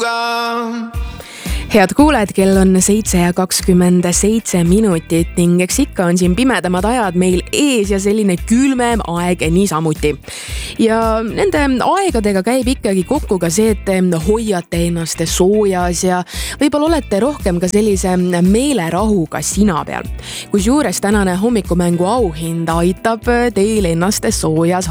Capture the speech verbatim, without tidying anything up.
suusa. Head kuuled, kell on seitse ja kakskümmend seitse minutit ning eks ikka on siin pimedamad ajad meil ees ja selline külmem aeg niisamuti. Ja nende aegadega käib ikkagi kokku ka see, et te hoiate ennast soojas ja võib-olla olete rohkem ka sellise meelerahuga sina peal. Kusjuures tänane hommikumängu auhind aitab teil ennast soojas